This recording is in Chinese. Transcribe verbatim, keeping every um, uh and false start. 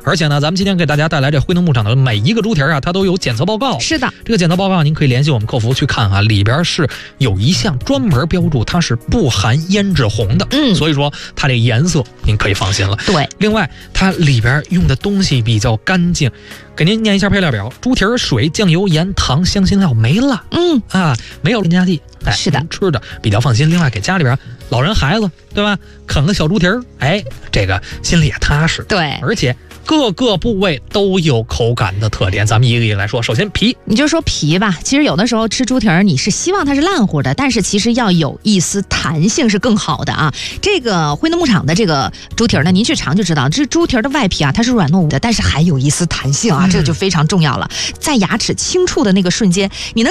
而且呢，咱们今天给大家带来这辉能牧场的每一个猪蹄啊，它都有检测报告。 是的， 这个检测报告您可以联系我们客服去看啊，里边是有一项专门标注它是不含胭脂红的， 嗯， 所以说它这颜色您可以放心了。 对， 另外它里边用的东西比较干净，给您念一下配料表：猪蹄儿、水、酱油、盐、糖、香辛料没了， 嗯啊，没有添加剂，哎， 是的， 吃的比较放心。另外给家里边老人孩子，对吧？啃个小猪蹄儿，哎，这个心里也踏实。 对， 而且各个部位都有口感的特点，咱们一个一个来说。首先皮， 你就说皮吧，其实有的时候吃猪蹄儿，你是希望它是烂乎的，但是其实要有一丝弹性是更好的啊。这个辉能牧场的这个猪蹄儿呢，您去尝就知道，这猪蹄儿的外皮啊，它是软糯的，但是还有一丝弹性啊，这个就非常重要了。在牙齿轻触的那个瞬间，你能